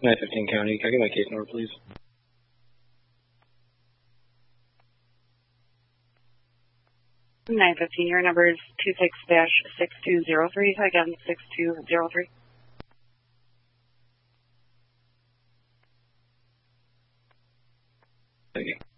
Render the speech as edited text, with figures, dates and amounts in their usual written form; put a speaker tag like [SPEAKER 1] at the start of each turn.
[SPEAKER 1] 915 County. Can I get my case number, please?
[SPEAKER 2] Your number is 26-6203. Again, 6203.
[SPEAKER 1] Thank you.